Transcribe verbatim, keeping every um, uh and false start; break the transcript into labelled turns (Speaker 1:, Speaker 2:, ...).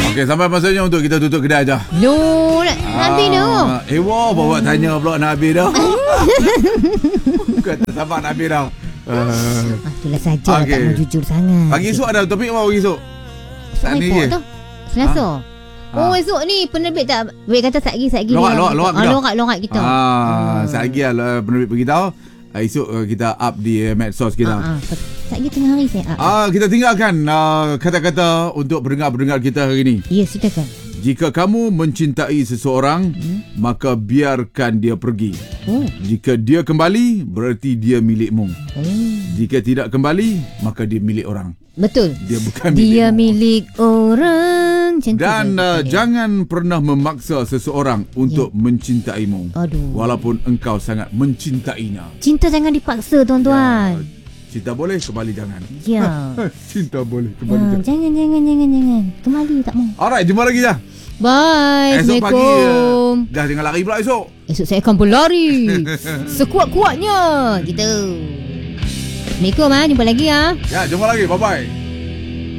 Speaker 1: Okey, sampai masanya untuk kita tutup kedai je.
Speaker 2: No, Nabi tu.
Speaker 1: Eh, wah, bawa tanya pula Nabi dah. Kata sabar Nabi dah. Uh,
Speaker 2: ah, itulah saja okay. Tak mau jujur sangat.
Speaker 1: Pagi esok ada topik apa pagi esok?
Speaker 2: Saat ni je tu Selasa ha? Oh ha. Esok ni penerbit tak Weh kata sat lagi Sat lagi
Speaker 1: Lorak-lorak kita
Speaker 2: Lorak-lorak kita
Speaker 1: ha, hmm. Sat lagi lah penerbit beritahu. Esok kita up di medsos kita ha, ha.
Speaker 2: Sat lagi tengah hari saya up
Speaker 1: ha, kita tinggalkan uh, kata-kata untuk pendengar-pendengar kita hari ni.
Speaker 2: Ya, silakan.
Speaker 1: Jika kamu mencintai seseorang, hmm? maka biarkan dia pergi. Oh. Jika dia kembali, berarti dia milikmu. Oh. Jika tidak kembali, maka dia milik orang.
Speaker 2: Betul.
Speaker 1: Dia bukan
Speaker 2: dia milik orang.
Speaker 1: Dan uh, jangan pernah memaksa seseorang untuk yeah. mencintaimu.
Speaker 2: Aduh.
Speaker 1: Walaupun engkau sangat mencintainya.
Speaker 2: Cinta jangan dipaksa, tuan-tuan. Ya.
Speaker 1: Cinta boleh, kembali jangan.
Speaker 2: Ya.
Speaker 1: Cinta boleh, kembali
Speaker 2: ya,
Speaker 1: jangan.
Speaker 2: Jangan, jangan, jangan, jangan. Kembali tak mau.
Speaker 1: Alright, jumpa lagi dah.
Speaker 2: Bye.
Speaker 1: Esok
Speaker 2: Assalamualaikum.
Speaker 1: pagi uh, dah jangan lari pula esok.
Speaker 2: Esok saya akan berlari sekuat-kuatnya gitu. Assalamualaikum ah, jumpa lagi ah.
Speaker 1: Ya, jumpa lagi. Bye bye.